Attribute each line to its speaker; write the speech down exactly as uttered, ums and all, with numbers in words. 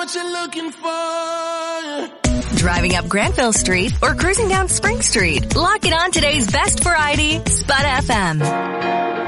Speaker 1: what you're looking for.
Speaker 2: Driving up Granville Street or cruising down Spring Street. Lock it on today's best variety, Spud F M.